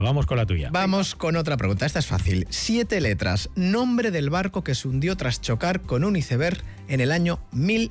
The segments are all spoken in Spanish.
Vamos con la tuya. Vamos con otra pregunta. Esta es fácil. 7 letras. Nombre del barco que se hundió tras chocar con un iceberg en el año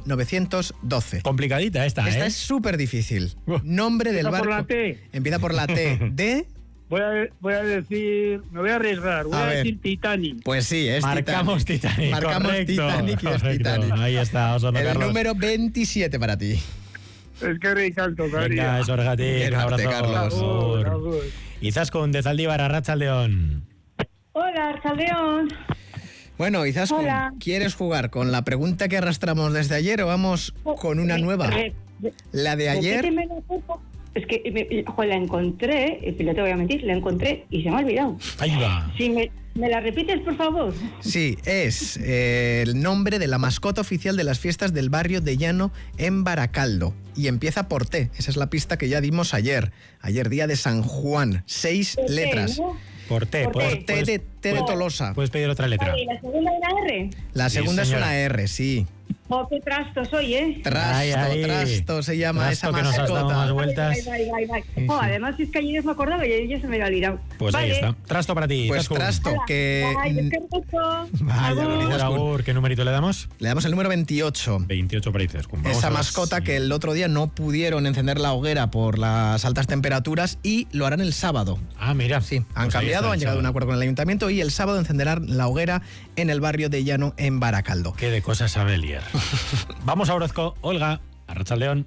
1912. Complicadita esta, Esta es súper difícil. Nombre del barco. Por la T. Empieza por la T. ¿De? Voy a decir, me voy a arriesgar, voy a decir Titanic. Pues sí, es Marcamos Titanic. Marcamos Correcto, Titanic y es correcto. Titanic. Ahí está, Osondo El Carlos. número 27 para ti. Es que ricalto, Venga, cariño. eso, Orgati. Un abrazo. Carlos. Agur. Izaskun, de Zaldívar, Arratsaldeon. Hola, Archaldeón. Bueno, Izaskun, Hola. ¿quieres jugar con la pregunta que arrastramos desde ayer o vamos con una nueva? La de ayer. Repíteme la foto. Es que la encontré, y no te voy a mentir, la encontré y se me ha olvidado. Ahí va. Si me la repites, por favor. Sí, es el nombre de la mascota oficial de las fiestas del barrio de Llano en Baracaldo. Y empieza por T. Esa es la pista que ya dimos ayer. Ayer, día de San Juan. 6 letras. ¿No? Por T. Por Por T de Tolosa. Puedes pedir otra letra. Vale, ¿y la segunda era R? La Sí, segunda es señora. una R, sí. Oh, qué trasto soy, ¿eh? Trasto se llama Trasto esa que nos has dado mascota. más vueltas. Vale. Oh, además, es que ayer me acordaba y ya se me había olvidado. Pues vale. ahí está. Trasto para ti. Pues Izaskun. trasto, que... Ay, qué rico. Vaya, Agur. Agur, agur. ¿Qué numerito le damos? Le damos el número 28. 28 para Izaskun. Vamos Esa a ver mascota si- que el otro día no pudieron encender la hoguera por las altas temperaturas y lo harán el sábado. Ah, mira. Sí, han Pues ahí cambiado, está han el llegado a un sábado. acuerdo con el ayuntamiento y el sábado encenderán la hoguera en el barrio de Llano en Baracaldo. Qué de cosas sabe Elier. Vamos a Orozco. Olga, Arratsaldeon.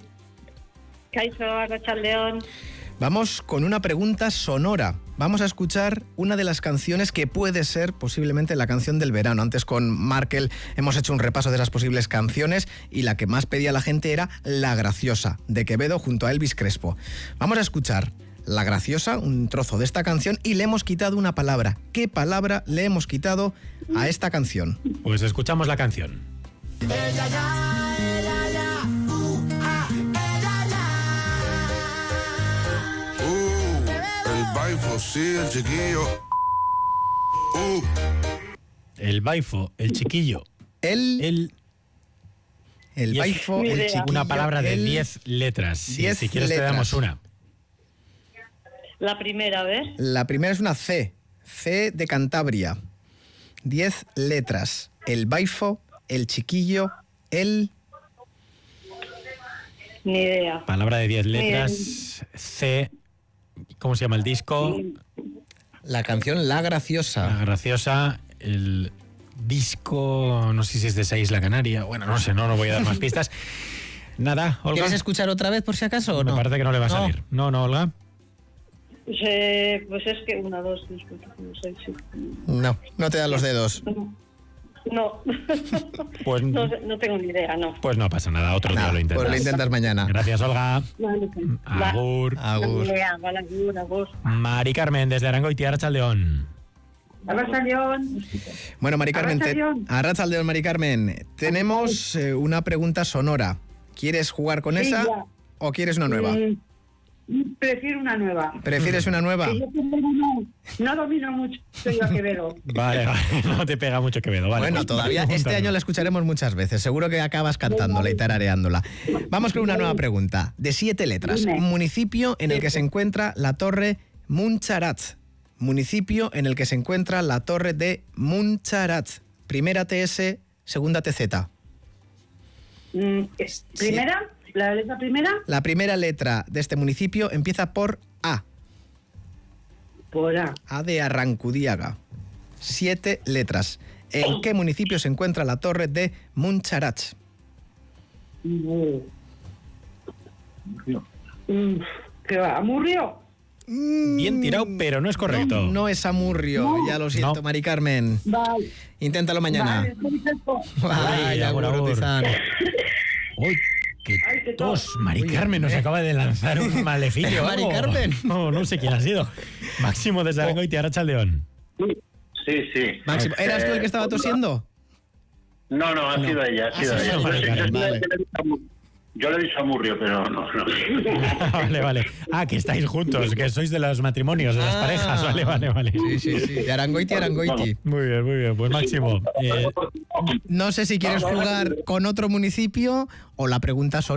Kaixo, Archaldeón. Vamos con una pregunta sonora. Vamos a escuchar una de las canciones que puede ser posiblemente la canción del verano. Antes con Markel hemos hecho un repaso de esas posibles canciones y la que más pedía la gente era La Graciosa, de Quevedo junto a Elvis Crespo. Vamos a escuchar La Graciosa, un trozo de esta canción, y le hemos quitado una palabra. ¿Qué palabra le hemos quitado a esta canción? Pues escuchamos la canción. El baifo, sí, el chiquillo. El baifo, el chiquillo, El y es baifo, el idea. chiquillo, una palabra de el- 10 letras. Sí, 10 si quieres letras. te damos una. La primera, a ver. La primera es una C. C de Cantabria. 10 letras. El baifo, el chiquillo, el... Ni idea. Palabra de 10 letras. C. ¿Cómo se llama el disco? La canción La La Graciosa. graciosa. El disco. No sé si es de esa isla Canaria. Bueno, no sé, no voy a dar más pistas. Nada, Olga. ¿Quieres escuchar otra vez por si acaso o Me no? parece que no le va a salir. No, Olga. Pues es que 1, 2, 3, 4, 5, 6, 7. No te dan los dedos. No. Pues, no tengo ni idea, no. pues no pasa nada, otro día Nada, lo intentas. pues lo intentas mañana. Gracias, Olga. Vale, Agur. Agur. Agur. Mari Carmen, desde Arangoiti, Arratsaldeon. Archaldeón. Bueno, Mari Carmen, Arratsaldeon. Arratsaldeon, Mari Carmen, tenemos una pregunta sonora. ¿Quieres jugar con Sí, esa ya. o quieres una nueva? Prefiero una nueva. ¿Prefieres una nueva? Que yo no domino mucho, soy yo Quevedo. Vale, no te pega mucho Quevedo. Vale, Bueno, pues, todavía este apúntalo. año la escucharemos muchas veces. Seguro que acabas cantándola y tarareándola. Vamos con una nueva pregunta, de 7 letras. Dime. Municipio en el que se encuentra la torre Muncharat. Municipio en el que se encuentra la torre de Muncharat. Primera TS, segunda TZ. ¿Primera? ¿La letra primera? La primera letra de este municipio empieza por A. Por A. A de Arrancudiaga. 7 letras. ¿En qué municipio se encuentra la torre de Muncharat? ¿Qué va? ¿Amurrio? Bien tirado, pero no es correcto. No es Amurrio, ya lo siento, No. Mari Carmen. Vale. Inténtalo mañana. Vale, perfecto. Ay, agur, agur. Tizán. Uy, qué Ay, qué tos. tos. Mari Carmen nos acaba de lanzar un maleficio. Mari algo. Carmen. No sé quién ha sido. Máximo desde Arangoiti, Arratsaldeon. Sí. Máximo, ¿eras tú el que estaba tosiendo? No, ha sido ella, ha sido Ah, sí, ella. vale, vale. Yo le he dicho a Murrio, pero no. Vale. Ah, que estáis juntos, que sois de los matrimonios, de las Ah. parejas. Vale. Sí. De Arangoiti a Arangoiti. Muy bien. Pues Máximo. No sé si quieres jugar con otro municipio o la pregunta son